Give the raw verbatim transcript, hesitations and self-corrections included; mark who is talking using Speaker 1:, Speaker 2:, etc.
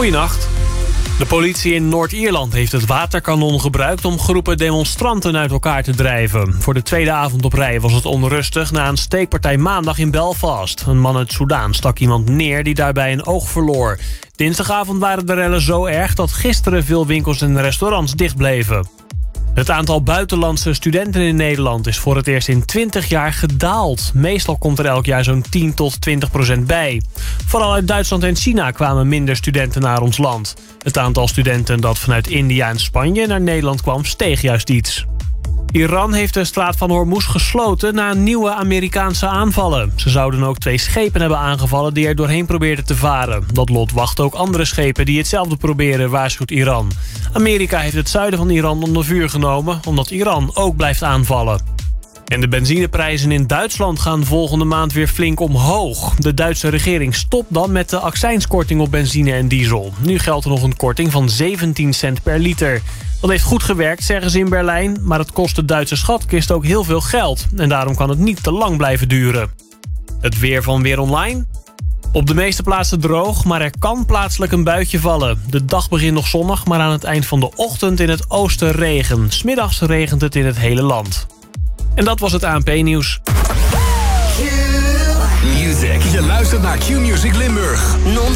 Speaker 1: Goedenacht. De politie in Noord-Ierland heeft het waterkanon gebruikt om groepen demonstranten uit elkaar te drijven. Voor de tweede avond op rij was het onrustig na een steekpartij maandag in Belfast. Een man uit Soedan stak iemand neer die daarbij een oog verloor. Dinsdagavond waren de rellen zo erg dat gisteren veel winkels en restaurants dicht bleven. Het aantal buitenlandse studenten in Nederland is voor het eerst in twintig jaar gedaald. Meestal komt er elk jaar zo'n tien tot twintig procent bij. Vooral uit Duitsland en China kwamen minder studenten naar ons land. Het aantal studenten dat vanuit India en Spanje naar Nederland kwam steeg juist iets. Iran heeft de straat van Hormuz gesloten na nieuwe Amerikaanse aanvallen. Ze zouden ook twee schepen hebben aangevallen die er doorheen probeerden te varen. Dat lot wacht ook andere schepen die hetzelfde proberen, waarschuwt Iran. Amerika heeft het zuiden van Iran onder vuur genomen, omdat Iran ook blijft aanvallen. En de benzineprijzen in Duitsland gaan volgende maand weer flink omhoog. De Duitse regering stopt dan met de accijnskorting op benzine en diesel. Nu geldt er nog een korting van zeventien cent per liter. Dat heeft goed gewerkt, zeggen ze in Berlijn, maar het kost de Duitse schatkist ook heel veel geld. En daarom kan het niet te lang blijven duren. Het weer van Weer Online. Op de meeste plaatsen droog, maar er kan plaatselijk een buitje vallen. De dag begint nog zonnig, maar aan het eind van de ochtend in het oosten regen. 's Middags regent het in het hele land. En dat was het A N P-nieuws.
Speaker 2: Music. Je luistert naar Q-Music Limburg.